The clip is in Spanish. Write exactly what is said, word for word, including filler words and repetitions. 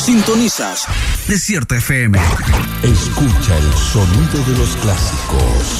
Sintonizas Desierto F M. Escucha el sonido de los clásicos.